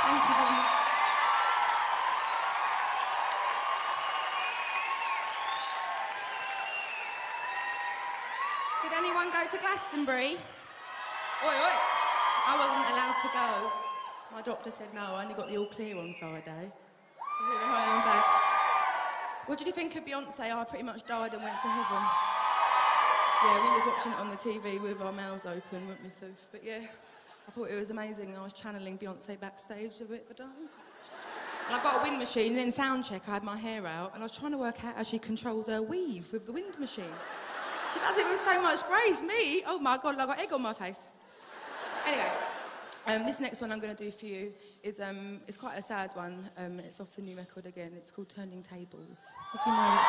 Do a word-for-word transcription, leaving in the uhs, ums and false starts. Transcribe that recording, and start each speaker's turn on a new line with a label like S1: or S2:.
S1: Thank you very much. Did anyone go to Glastonbury? Oi, oi. I wasn't allowed to go. My doctor said no, I only got the all clear on Friday. What did you think of Beyonce? I pretty much died and went to heaven. Yeah, we was watching it on the T V with our mouths open, weren't we, Soph? But yeah, I thought it was amazing. I was channeling Beyonce backstage a bit of a dance. And I got a wind machine, and in sound check I had my hair out, and I was trying to work out how she controls her weave with the wind machine. She does it with so much grace. Me? Oh my God, I got egg on my face. Anyway, um, this next one I'm going to do for you is um, it's quite a sad one. Um, it's off the new record again. It's called Turning Tables. So if you know it.